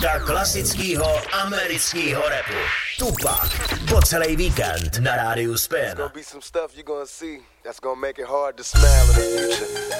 Hvězda klasického amerického rapu. Tupac. Po celý víkend na rádiu Spin. There's gonna be some stuff you're gonna see that's gonna make it hard to smile in the future.